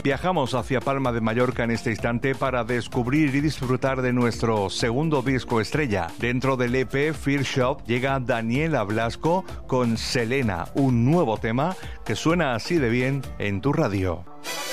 Viajamos hacia Palma de Mallorca en este instante para descubrir y disfrutar de nuestro segundo disco estrella. Dentro del EP Fear Shop llega Daniela Blasco con Selena, un nuevo tema que suena así de bien en tu radio.